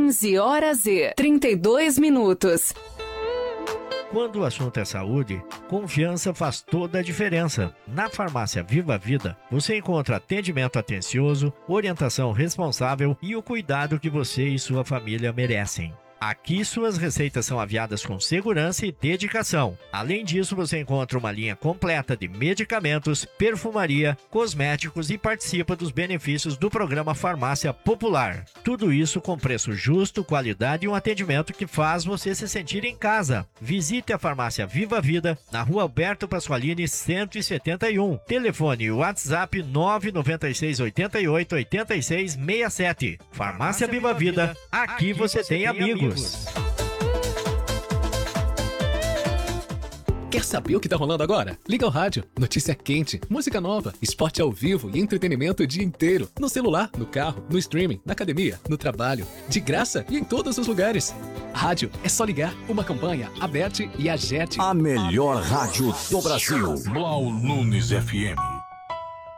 15h32. Quando o assunto é saúde, confiança faz toda a diferença. Na Farmácia Viva Vida, você encontra atendimento atencioso, orientação responsável e o cuidado que você e sua família merecem. Aqui suas receitas são aviadas com segurança e dedicação. Além disso, você encontra uma linha completa de medicamentos, perfumaria, cosméticos e participa dos benefícios do programa Farmácia Popular. Tudo isso com preço justo, qualidade e um atendimento que faz você se sentir em casa. Visite a Farmácia Viva Vida, na Rua Alberto Pasqualini 171. Telefone e WhatsApp 996 88 86 67. Farmácia Viva Vida, aqui você tem amigos. Quer saber o que tá rolando agora? Liga o rádio. Notícia quente, música nova, esporte ao vivo e entretenimento o dia inteiro. No celular, no carro, no streaming, na academia, no trabalho. De graça e em todos os lugares. Rádio é só ligar. Uma campanha, Aberte e Agete. A melhor rádio do Brasil. Blau Nunes FM.